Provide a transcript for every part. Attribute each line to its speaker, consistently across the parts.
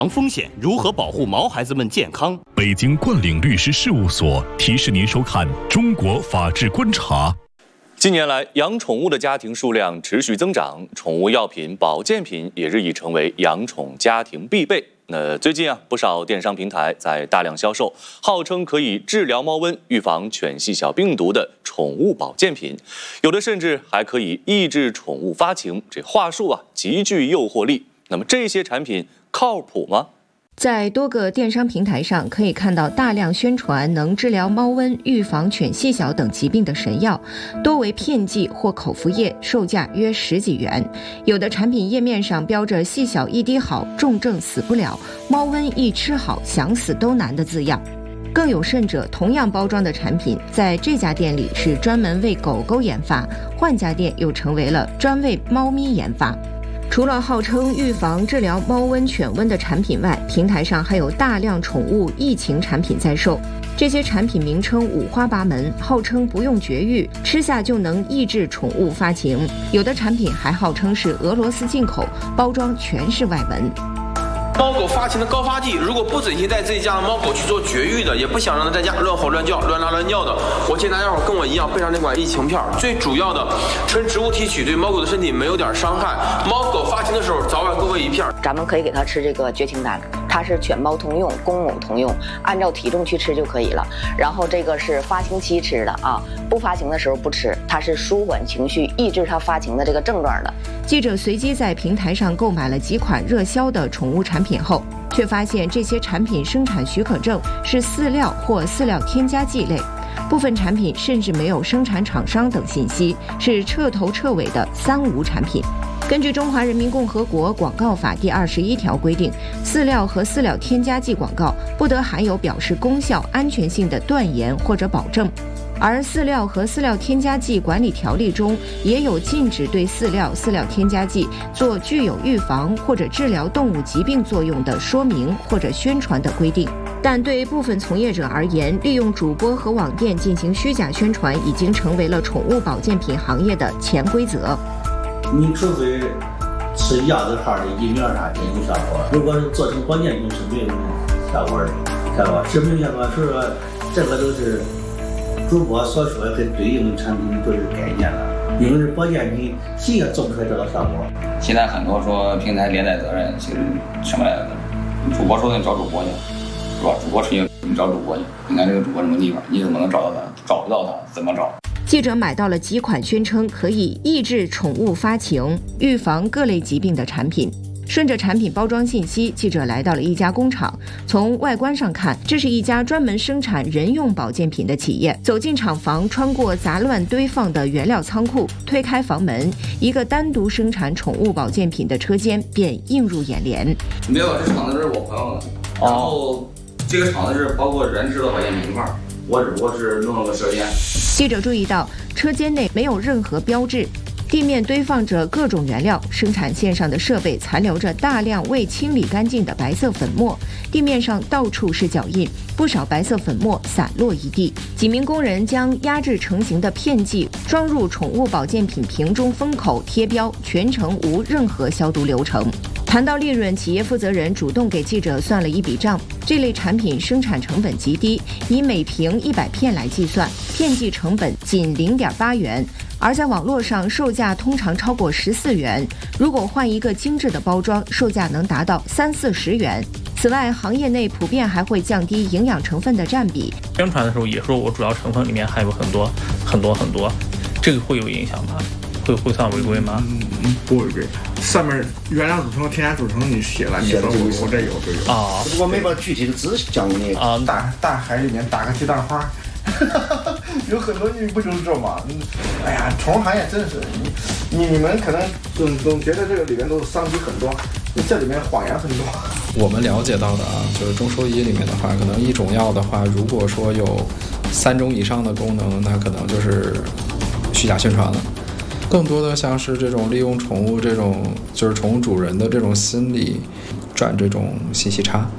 Speaker 1: 防风险，如何保护毛孩子们健康？
Speaker 2: 北京冠领律师事务所提示您收看《中国法治观察》。
Speaker 3: 近年来，养宠物的家庭数量持续增长，宠物药品、保健品也日益成为养宠家庭必备。最近不少电商平台在大量销售号称可以治疗猫瘟、预防犬细小病毒的宠物保健品，有的甚至还可以抑制宠物发情，这话术极具诱惑力。那么这些产品靠谱吗？
Speaker 4: 在多个电商平台上可以看到大量宣传能治疗猫瘟、预防犬细小等疾病的神药，多为片剂或口服液，售价约10几元。有的产品页面上标着细小一滴好，重症死不了，猫瘟一吃好，想死都难的字样。更有甚者，同样包装的产品在这家店里是专门为狗狗研发，换家店又成为了专为猫咪研发。除了号称预防治疗猫瘟、犬瘟的产品外，平台上还有大量宠物疫情产品在售。这些产品名称五花八门，号称不用绝育，吃下就能抑制宠物发情。有的产品还号称是俄罗斯进口，包装全是外文。
Speaker 5: 猫狗发情的高发剂，如果不忍心带自己家的猫狗去做绝育的，也不想让它在家乱吼乱叫、乱拉乱尿的，我建议大家伙跟我一样备上这款疫情片。最主要的，纯植物提取，对猫狗的身体没有点伤害。猫狗发情的时候，早晚各喂一片。
Speaker 6: 咱们可以给它吃这个绝情丹，它是犬猫通用，公母通用，按照体重去吃就可以了。然后这个是发情期吃的不发情的时候不吃，它是舒缓情绪、抑制它发情的这个症状的。
Speaker 4: 记者随机在平台上购买了几款热销的宠物产品后，却发现这些产品生产许可证是饲料或饲料添加剂类，部分产品甚至没有生产厂商等信息，是彻头彻尾的3无产品。根据《中华人民共和国广告法》第21条规定，饲料和饲料添加剂广告不得含有表示功效、安全性的断言或者保证。而饲料和饲料添加剂管理条例中也有禁止对饲料、饲料添加剂做具有预防或者治疗动物疾病作用的说明或者宣传的规定。但对部分从业者而言，利用主播和网店进行虚假宣传已经成为了宠物保健品行业的潜规则。
Speaker 7: 你除非吃鸭子号的疫苗啥真有效果，如果是做成保健品是没有效果的，知道吧？是没有效果，所以说这个都是主播所说的跟对应产品都是概念了，因为是保健品，谁也做不出来这个效果。
Speaker 8: 现在很多说平台连带责任，其实什么来着？主播说的你找主播去，是吧？主播是你找主播去，你看这个主播什么地方，你怎么能找到他？找不到他，怎么找？
Speaker 4: 记者买到了几款宣称可以抑制宠物发情、预防各类疾病的产品。顺着产品包装信息，记者来到了一家工厂。从外观上看，这是一家专门生产人用保健品的企业。走进厂房，穿过杂乱堆放的原料仓库，推开房门，一个单独生产宠物保健品的车间便映入眼帘。
Speaker 8: 没有，这厂子是我朋友的，然后这个厂子是包括人质的保健品一块儿，我只不过是弄了个车间。
Speaker 4: 记者注意到，车间内没有任何标志。地面堆放着各种原料，生产线上的设备残留着大量未清理干净的白色粉末，地面上到处是脚印，不少白色粉末散落一地。几名工人将压制成型的片剂装入宠物保健品瓶中封口贴标，全程无任何消毒流程。谈到利润，企业负责人主动给记者算了一笔账。这类产品生产成本极低，以每瓶100片来计算，片剂成本仅0.8元。而在网络上售价通常超过14元，如果换一个精致的包装，售价能达到30-40元。此外，行业内普遍还会降低营养成分的占比。
Speaker 9: 宣传的时候也说我主要成分里面含有很多，这个会有影响吗？会算违规吗？
Speaker 10: 不违规。上面原料组成、添加组成你写了，你说我这有
Speaker 7: 啊，我没把具体的字讲你
Speaker 10: 啊。大海里面打个鸡蛋花。有很多你不就是这吗？哎呀，宠物行业真是你们可能总觉得这个里面都是商机很多，这里面谎言很多。
Speaker 11: 我们了解到的就是中兽医里面的话，可能一种药的话，如果说有3种以上的功能，那可能就是虚假宣传了。更多的像是这种利用宠物这种就是宠物主人的这种心理，赚这种信息差。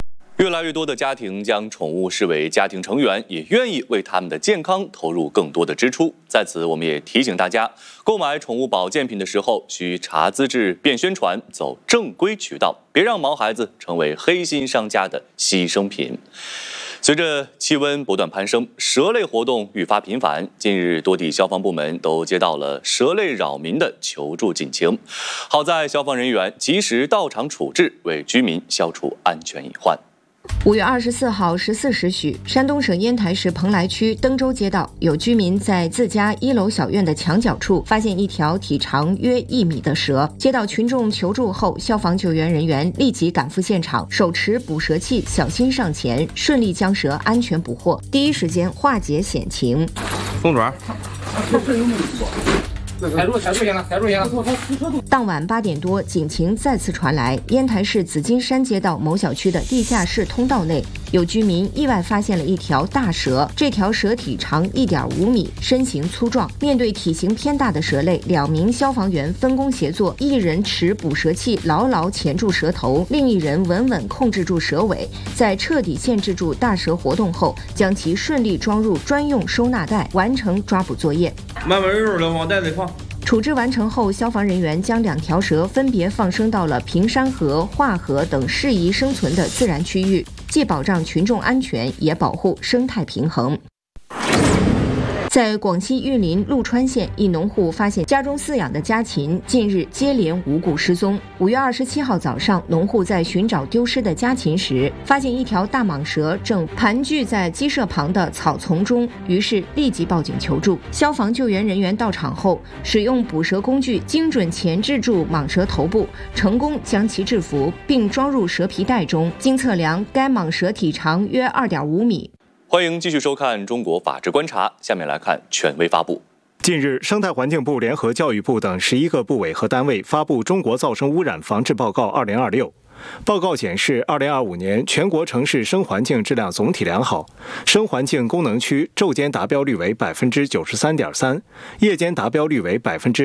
Speaker 3: 越来越多的家庭将宠物视为家庭成员，也愿意为他们的健康投入更多的支出。在此，我们也提醒大家，购买宠物保健品的时候需查资质、辨宣传，走正规渠道，别让毛孩子成为黑心商家的牺牲品。随着气温不断攀升，蛇类活动愈发频繁。近日，多地消防部门都接到了蛇类扰民的求助警情。好在消防人员及时到场处置，为居民消除安全隐患。
Speaker 4: 5月24号14时许，山东省烟台市蓬莱区登州街道有居民在自家1楼小院的墙角处发现一条体长约1米的蛇。接到群众求助后，消防救援人员立即赶赴现场，手持捕蛇器，小心上前，顺利将蛇安全捕获，第一时间化解险情。
Speaker 8: 松爪。
Speaker 10: 踩住行了。
Speaker 4: 当晚8点多，警情再次传来，烟台市紫金山街道某小区的地下室通道内，有居民意外发现了一条大蛇。这条蛇体长1.5米，身形粗壮。面对体型偏大的蛇类，2名消防员分工协作，一人持捕蛇器牢牢钳住蛇头，另一人稳稳控制住蛇尾。在彻底限制住大蛇活动后，将其顺利装入专用收纳袋，完成抓捕作业。
Speaker 5: 慢慢悠悠的往袋里放。
Speaker 4: 处置完成后，消防人员将2条蛇分别放生到了平山河、化河等适宜生存的自然区域，既保障群众安全，也保护生态平衡。在广西玉林陆川县，一农户发现家中饲养的家禽近日接连无故失踪。5月27号早上，农户在寻找丢失的家禽时，发现一条大蟒蛇正盘踞在鸡舍旁的草丛中，于是立即报警求助。消防救援人员到场后，使用捕蛇工具精准钳制住蟒蛇头部，成功将其制服，并装入蛇皮袋中。经测量，该蟒蛇体长约2.5米。
Speaker 3: 欢迎继续收看《中国法治观察》，下面来看权威发布。
Speaker 12: 近日，生态环境部联合教育部等11个部委和单位发布《中国噪声污染防治报告2026》。报告显示，2025年全国城市声环境质量总体良好，声环境功能区昼间达标率为93.3%，夜间达标率为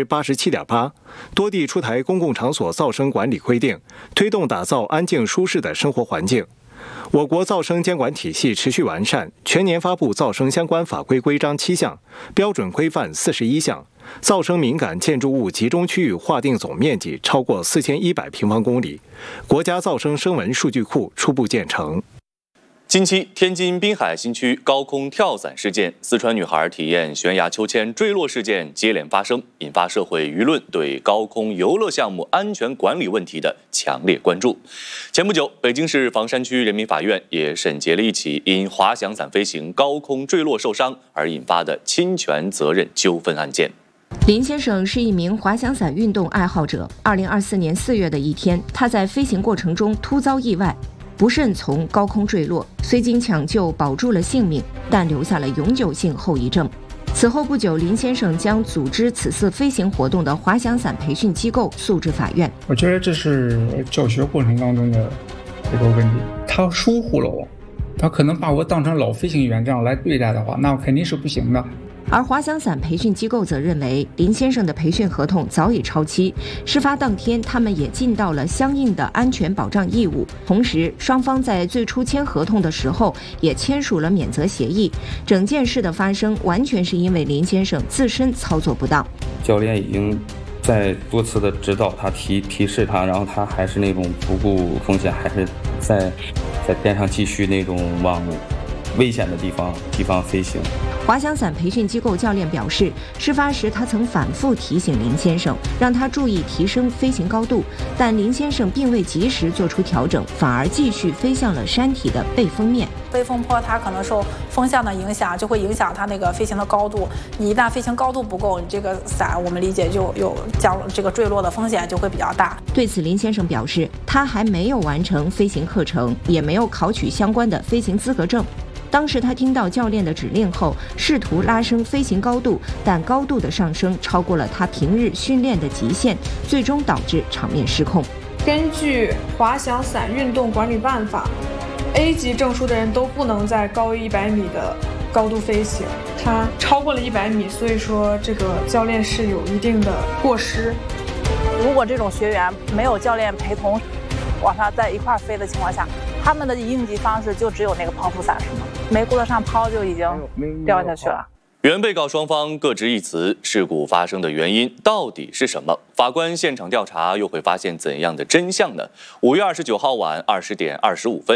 Speaker 12: 87.8%。多地出台公共场所噪声管理规定，推动打造安静舒适的生活环境。我国噪声监管体系持续完善，全年发布噪声相关法规规章7项，标准规范41项，噪声敏感建筑物集中区域划定总面积超过4100平方公里，国家噪声声纹数据库初步建成。
Speaker 3: 近期，天津滨海新区高空跳伞事件、四川女孩体验悬崖秋千坠落事件接连发生，引发社会舆论对高空游乐项目安全管理问题的强烈关注。前不久，北京市房山区人民法院也审结了一起因滑翔伞飞行高空坠落受伤而引发的侵权责任纠纷案件。
Speaker 4: 林先生是一名滑翔伞运动爱好者。2024年4月的一天，他在飞行过程中突遭意外，不慎从高空坠落，虽经抢救保住了性命，但留下了永久性后遗症。此后不久，林先生将组织此次飞行活动的滑翔伞培训机构诉至法院。
Speaker 13: 我觉得这是教学过程当中的一个问题，他疏忽了我，他可能把我当成老飞行员这样来对待的话，那肯定是不行的。
Speaker 4: 而滑翔伞培训机构则认为，林先生的培训合同早已超期，事发当天他们也尽到了相应的安全保障义务，同时双方在最初签合同的时候也签署了免责协议。整件事的发生完全是因为林先生自身操作不当，
Speaker 8: 教练已经在多次的指导他、提示他，然后他还是那种不顾风险，还是在天上继续那种往危险的地方飞行。
Speaker 4: 滑翔伞培训机构教练表示，事发时他曾反复提醒林先生，让他注意提升飞行高度，但林先生并未及时做出调整，反而继续飞向了山体的背风面。
Speaker 14: 背风坡它可能受风向的影响，就会影响它那个飞行的高度。你一旦飞行高度不够，你这个伞我们理解就有将这个坠落的风险就会比较大。
Speaker 4: 对此，林先生表示，他还没有完成飞行课程，也没有考取相关的飞行资格证。当时他听到教练的指令后，试图拉升飞行高度，但高度的上升超过了他平日训练的极限，最终导致场面失控。
Speaker 15: 根据滑翔伞运动管理办法，A 级证书的人都不能在高于100米的高度飞行，他超过了100米，所以说这个教练是有一定的过失。
Speaker 14: 如果这种学员没有教练陪同，
Speaker 16: 往上在一块飞的情况下，他们的应急方式就只有那个抛浮伞，是吗？没顾得上抛就已经掉下去了。
Speaker 3: 原被告双方各执一词，事故发生的原因到底是什么？法官现场调查又会发现怎样的真相呢？5月29号晚20点25分。